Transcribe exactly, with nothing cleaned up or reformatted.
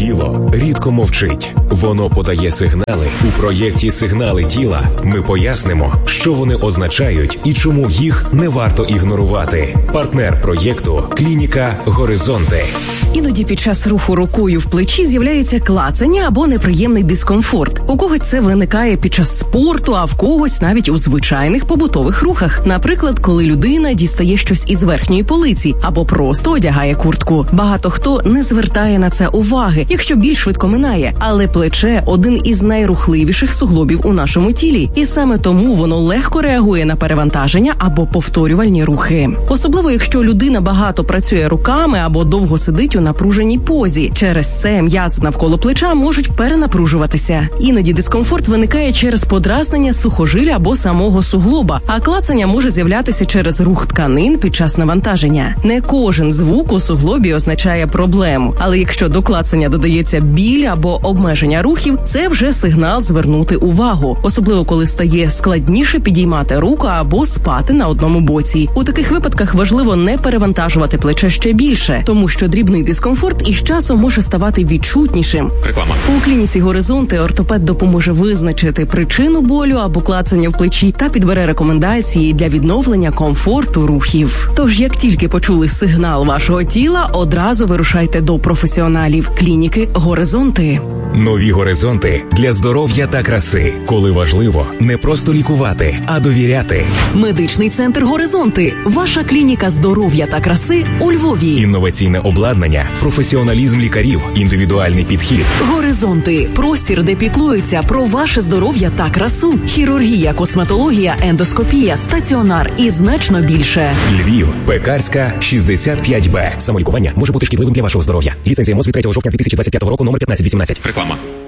Тіло рідко мовчить. Воно подає сигнали. У проєкті «Сигнали тіла» ми пояснимо, що вони означають і чому їх не варто ігнорувати. Партнер проєкту – клініка «Горизонти». Іноді під час руху рукою в плечі з'являється клацання або неприємний дискомфорт. У когось це виникає під час спорту, а в когось навіть у звичайних побутових рухах. Наприклад, коли людина дістає щось із верхньої полиці або просто одягає куртку. Багато хто не звертає на це уваги, якщо більш швидко минає. Але плече – один із найрухливіших суглобів у нашому тілі. І саме тому воно легко реагує на перевантаження або повторювальні рухи. Особливо, якщо людина багато працює руками або довго сидить у напруженій позі. Через це м'язи навколо плеча можуть перенапружуватися. Іноді дискомфорт виникає через подразнення сухожилля або самого суглоба, а клацання може з'являтися через рух тканин під час навантаження. Не кожен звук у суглобі означає проблему, але якщо до клацання додається біль або обмеження рухів, це вже сигнал звернути увагу, особливо коли стає складніше підіймати руку або спати на одному боці. У таких випадках важливо не перевантажувати плече ще більше, тому що дрібний дискомфорт із часом може ставати відчутнішим. Реклама. У клініці «Горизонти» ортопед допоможе визначити причину болю або клацання в плечі та підбере рекомендації для відновлення комфорту рухів. Тож, як тільки почули сигнал вашого тіла, одразу вирушайте до професіоналів клініки «Горизонти». Нові горизонти для здоров'я та краси. Коли важливо не просто лікувати, а довіряти. Медичний центр «Горизонти» – ваша клініка здоров'я та краси у Львові. Інноваційне обладнання, професіоналізм лікарів, індивідуальний підхід. «Горизонти» – простір, де піклуються про ваше здоров'я та красу. Хірургія, косметологія, ендоскопія, стаціонар і значно більше. Львів, Пекарська, шістдесят п'ять Б. Самолікування може бути шкідливим для вашого здоров'я. Ліцензія МОЗ від третього жовтня дві тисячі двадцять п'ятого року, номер п'ятнадцять вісімнадцять. Реклама.